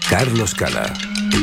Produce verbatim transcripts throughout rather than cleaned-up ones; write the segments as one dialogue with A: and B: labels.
A: Carlos Cala.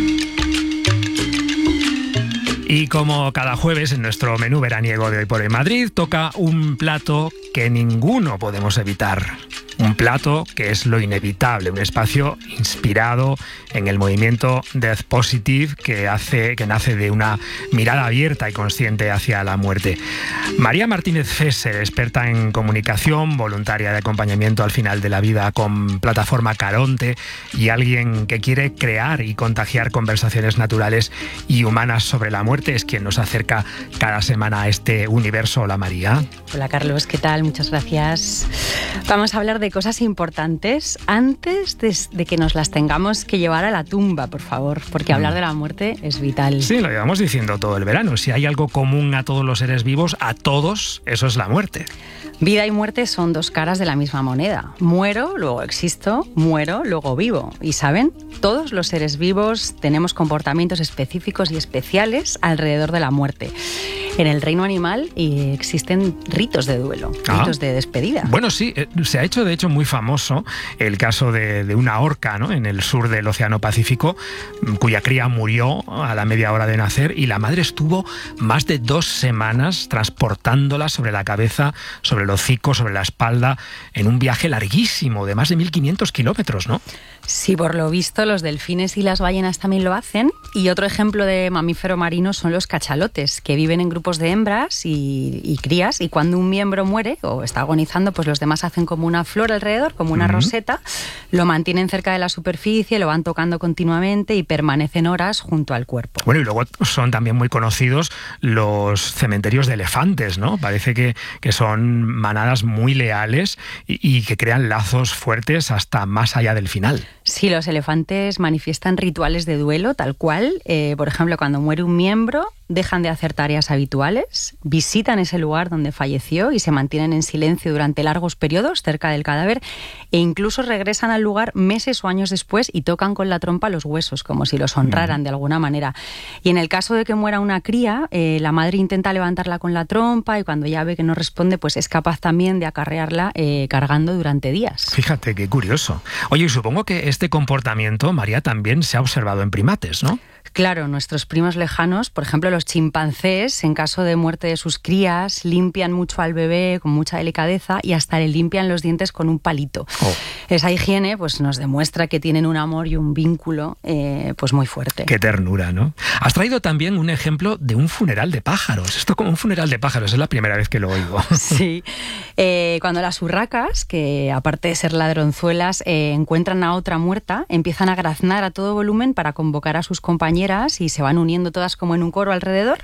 B: Y como cada jueves en nuestro menú veraniego de Hoy por Hoy Madrid, toca un plato que ninguno podemos evitar. Un plato que es lo inevitable, un espacio inspirado en el movimiento Death Positive que, hace, que nace de una mirada abierta y consciente hacia la muerte. María Martínez Fesser, experta en comunicación, voluntaria de acompañamiento al final de la vida con plataforma Caronte y alguien que quiere crear y contagiar conversaciones naturales y humanas sobre la muerte, es quien nos acerca cada semana a este universo. Hola María.
C: Hola Carlos, ¿qué tal? Muchas gracias. Vamos a hablar de cosas importantes antes de, de que nos las tengamos que llevar a la tumba, por favor, porque hablar de la muerte es vital.
B: Sí, lo llevamos diciendo todo el verano. Si hay algo común a todos los seres vivos, a todos, eso es la muerte.
C: Vida y muerte son dos caras de la misma moneda. Muero, luego existo, muero, luego vivo. Y ¿saben? Todos los seres vivos tenemos comportamientos específicos y especiales alrededor de la muerte. En el reino animal eh, existen ritos de duelo,
B: ah.
C: ritos de despedida.
B: Bueno, sí, eh, se ha hecho de hecho muy famoso el caso de, de una orca, ¿no?, en el sur del Océano Pacífico, cuya cría murió a la media hora de nacer y la madre estuvo más de dos semanas transportándola sobre la cabeza, sobre el hocico, sobre la espalda, en un viaje larguísimo de más de mil quinientos kilómetros, ¿no?
C: Sí, por lo visto los delfines y las ballenas también lo hacen. Y otro ejemplo de mamífero marino son los cachalotes, que viven en grupos de hembras y, y crías, y cuando un miembro muere o está agonizando, pues los demás hacen como una flor alrededor, como una uh-huh. roseta, lo mantienen cerca de la superficie, lo van tocando continuamente y permanecen horas junto al cuerpo.
B: Bueno, y luego son también muy conocidos los cementerios de elefantes, ¿no? Parece que, que son manadas muy leales y, y que crean lazos fuertes hasta más allá del final.
C: Sí, los elefantes manifiestan rituales de duelo, tal cual. Eh, por ejemplo, cuando muere un miembro, dejan de hacer tareas habituales, visitan ese lugar donde falleció y se mantienen en silencio durante largos periodos cerca del cadáver e incluso regresan al lugar meses o años después y tocan con la trompa los huesos, como si los honraran de alguna manera. Y en el caso de que muera una cría, eh, la madre intenta levantarla con la trompa y cuando ya ve que no responde, pues es capaz también de acarrearla eh, cargando durante días.
B: Fíjate, qué curioso. Oye, y supongo que este comportamiento, María, también se ha observado en primates, ¿no?
C: Claro, nuestros primos lejanos, por ejemplo los chimpancés, en caso de muerte de sus crías, limpian mucho al bebé con mucha delicadeza y hasta le limpian los dientes con un palito. Oh. Esa higiene pues, nos demuestra que tienen un amor y un vínculo eh, pues muy fuerte.
B: Qué ternura, ¿no? Has traído también un ejemplo de un funeral de pájaros. Esto como un funeral de pájaros, es la primera vez que lo oigo.
C: Sí, eh, cuando las urracas, que aparte de ser ladronzuelas, eh, encuentran a otra muerta, empiezan a graznar a todo volumen para convocar a sus compañeras y se van uniendo todas como en un coro alrededor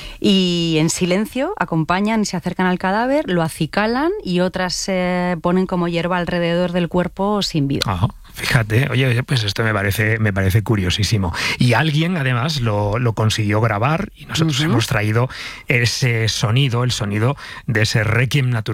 C: y en silencio acompañan y se acercan al cadáver, lo acicalan y otras se eh, ponen como hierba alrededor del cuerpo sin vida.
B: Ajá. Fíjate, oye, pues esto me parece, me parece curiosísimo. Y alguien, además, lo, lo consiguió grabar y nosotros uh-huh. hemos traído ese sonido, el sonido de ese requiem natural